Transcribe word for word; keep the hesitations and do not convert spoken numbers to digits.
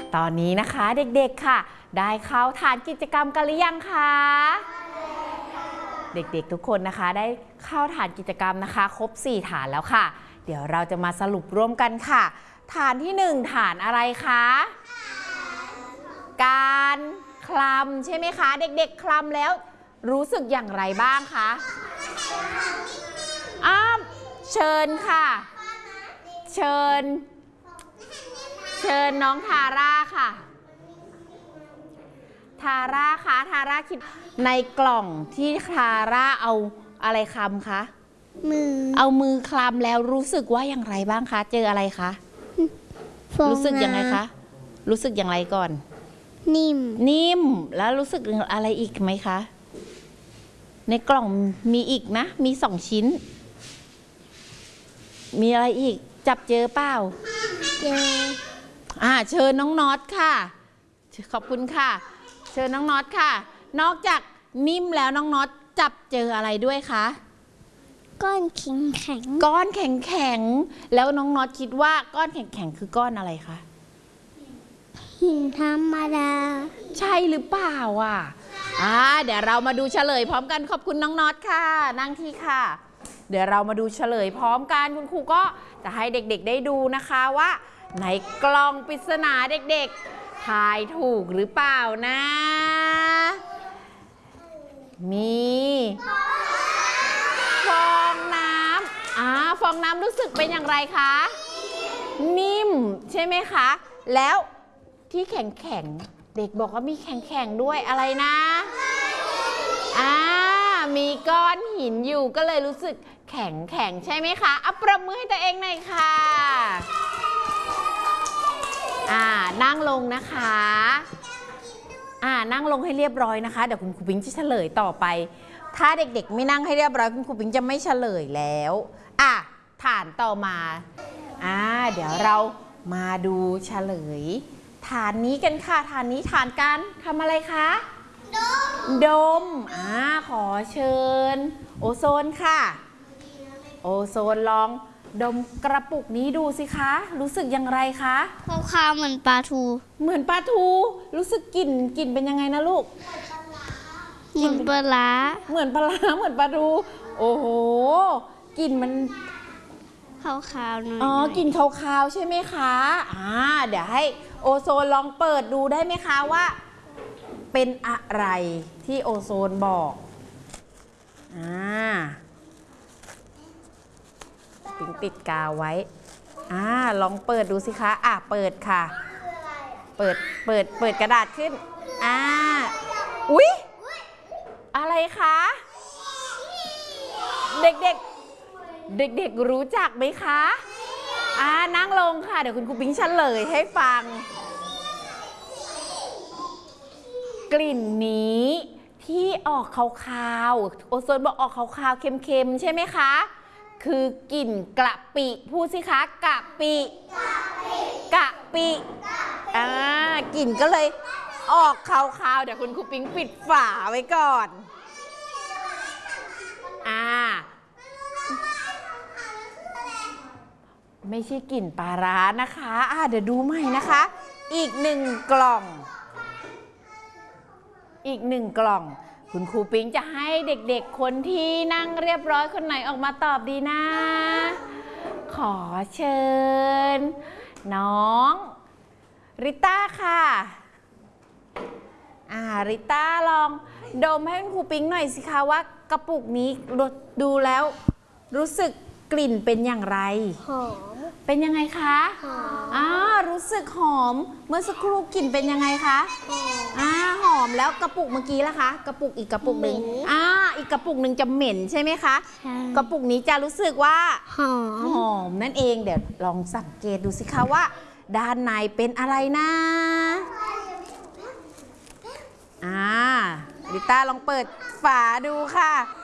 ตอนนี้นะคะเด็กๆค่ะได้เข้าฐานกิจกรรมกันหรือยังคะเด็กๆทุกคนนะคะได้เข้าฐานกิจกรรมนะคะครบสี่ฐานแล้วค่ะเดี๋ยวเราจะมาสรุปร่วมกันค่ะฐานที่หนึ่งฐานอะไรคะการคลำใช่ไหมคะเด็กๆคลำแล้วรู้สึกอย่างไรบ้างคะอ้าวเชิญค่ะเชิญเชิญน้องทาร่าค่ะทาร่าคะทาร่าคิดในกล่องที่ทาร่าเอาอะไรคลำคะมือเอามือคลำแล้วรู้สึกว่าอย่างไรบ้างคะเจออะไรคะรู้สึกยังไงคะรู้สึกอย่างไรก่อนนิ่มนิ่มแล้วรู้สึกอะไรอีกไหมคะในกล่องมีอีกนะมีสองชิ้นมีอะไรอีกจับเจอเปล่าเจออ่าเชิญน้องน็อตค่ะขอบคุณค่ะเชิญน้องน็อตค่ะนอกจากนิ่มแล้วน้องน็อตจับเจออะไรด้วยคะก้อนแข็งแข็งก้อนแข็งแข็งแล้วน้องน็อตคิดว่าก้อนแข็งแข็งคือก้อนอะไรคะหินธรรมดาใช่หรือเปล่าอ่ะอ่าเดี๋ยวเรามาดูเฉลยพร้อมกันขอบคุณน้องน็อตค่ะนั่งที่ค่ะเดี๋ยวเรามาดูเฉลยพร้อมกันคุณครูก็จะให้เด็กๆได้ดูนะคะว่าในกล่องปริศนาเด็กๆทายถูกหรือเปล่านะมีฟองน้ำอ่าฟองน้ำรู้สึกเป็นอย่างไรคะนิ่มใช่ไหมคะแล้วที่แข็งๆเด็กบอกว่ามีแข็งๆด้วยอะไรนะอ่ามีก้อนหินอยู่ก็เลยรู้สึกแข็งแข็งใช่ไหมคะเอาปรบมือให้ตัวเองหน่อยค่ะอ่านั่งลงนะคะอ่านั่งลงให้เรียบร้อยนะคะเดี๋ยวคุณครูปิ๊งจะเฉลยต่อไปถ้าเด็กๆไม่นั่งให้เรียบร้อยคุณครูปิ๊งจะไม่เฉลยแล้วอ่ะฐานต่อมาอ่าเดี๋ยวเรามาดูเฉลยฐานนี้กันค่ะฐานนี้ฐานการทำอะไรคะดมดมอ่าขอเชิญโอโซนค่ะโอโซนลองดมกระปุกนี้ดูสิคะรู้สึกอย่างไรคะคาวๆเหมือนปลาทูเหมือนปลาทูรู้สึกกลิ่นกลิ่นเป็นยังไงนะลูกเหมือนปลาร้าเหมือนปลาร้าเหมือนปลาทูโอ้โหกลิ่นมันขาวๆหน่อยอ๋อกลิ่นขาวๆใช่ไหมคะอ่าเดี๋ยวให้โอโซนลองเปิดดูได้ไหมคะว่าเป็นอะไรที่โอโซนบอกอ่าปิงติดกาวไว้อ่าลองเปิดดูสิคะอ่ะเปิดค่ะเปิดเปิดเปิดกระดาษขึ้นอ่าอุ๊ยอะไรคะเด็กๆเด็กๆรู้จักไหมคะอ่านั่งลงค่ะเดี๋ยวคุณครูปิ๊งเฉลยให้ฟังกลิ่นนี้ที่ออกขาวๆโอโซนบอกออกขาวๆเค็มๆใช่ไหมคะคือกลิ่นกะปิพูดสิคะกะปิกะปิอ่ากลิ่นก็เลยออกขาวๆเดี๋ยวคุณครูปิ๊งปิดฝาไว้ก่อนอ่าไม่ใช่กลิ่นปลาร้านะคะอ่าเดี๋ยวดูใหม่นะคะอีกหนึ่งกล่องอีกหนึ่งกล่องคุณครูปิ๊งจะให้เด็กๆคนที่นั่งเรียบร้อยคนไหนออกมาตอบดีนะขอเชิญน้องริต้าค่ะอ่าริต้าลองดมให้คุณครูปิ๊งหน่อยสิคะว่ากระปุกนี้ดูแล้วรู้สึกกลิ่นเป็นอย่างไรหอมเป็นยังไงคะหอมอ่ารู้สึกหอมเมื่อสักครู่กลิ่นเป็นยังไงคะหอมอ่าหอมแล้วกระปุกเมื่อกี้ล่ะคะกระปุกอีกกระปุกหนึ่งอ่าอีกกระปุกหนึ่งจะเหม็นใช่ไหมคะใช่กระปุกนี้จะรู้สึกว่าหอมหอมนั่นเองเดี๋ยวลองสังเกตดูสิคะว่าด้านในเป็นอะไรนะอ่าลิต้าลองเปิดฝาดูค่ะ